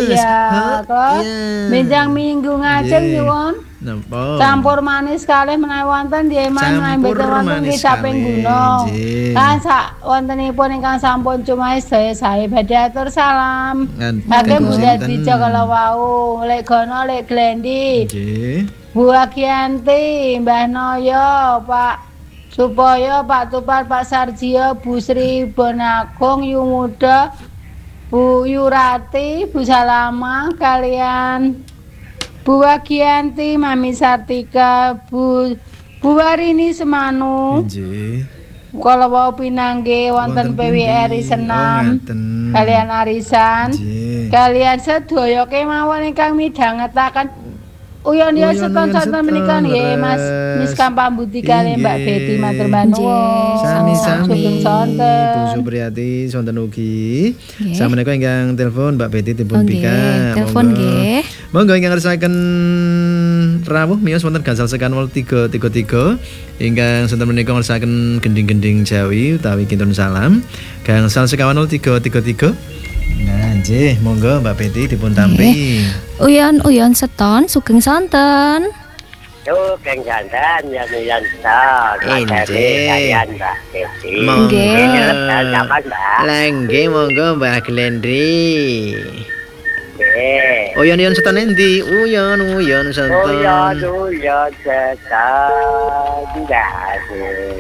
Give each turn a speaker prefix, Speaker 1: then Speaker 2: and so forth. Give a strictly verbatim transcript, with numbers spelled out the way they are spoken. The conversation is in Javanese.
Speaker 1: Iya, terus benjang minggu ngajeng nyuwun.
Speaker 2: Napa?
Speaker 1: Campur manis kalih menawi wonten nggih man menawi mboten wonten nggih taping gunung. Kan sak wontenipun ingkang sampun cumahe sedaya sae badhe atur salam. Kagem Bunda Dwija kala wau, Lek Gono, Lek Glendi.
Speaker 2: Nggih.
Speaker 1: Bu Agianti, Mbah Noyo, Pak Supoyo, Pak Tupar, Pak Sarjio, Bu Sri Bonagung, Yu Muda, Bu Yurati, Bu Salama, kalian Bu Wagianti, Mami Sartika, Bu Bu Warini Semanu.
Speaker 2: Nggih.
Speaker 1: Kala wau pinangge wonten P W R I Senam. Kalian arisan. Kalian sedaya kemawon ingkang midhangetaken uyon ya seton-seton menika nggih Mas Miska Pambudi kali Mbak Betty matur nuwun.
Speaker 2: Sami-sami Bu Supriyati sonten ugi. Sameneika ingkang telepon Mbak Betty dipun bika.
Speaker 3: Telepon nggih.
Speaker 2: Monggo ingkang ngersakaken rawuh miyos wonten gangsal sekan wolu tiga tiga tiga ingkang sonten menika ngersakaken gending-gending Jawi utawi kintun salam. Gangsal sekawan wolu tiga tiga tiga. Nah, nggih, monggo Mbak Betty dipun tampi.
Speaker 3: Uyon-uyon seton sugeng sonten.
Speaker 4: Sugeng sonten ya uyon seton.
Speaker 2: Nggih.
Speaker 4: Nggih.
Speaker 2: Nggih, monggo Mbak Glendri.
Speaker 4: Nggih.
Speaker 2: Uyon-uyon seton endi? Uyon-uyon seton.
Speaker 4: Uyon-uyon seton. Nggih.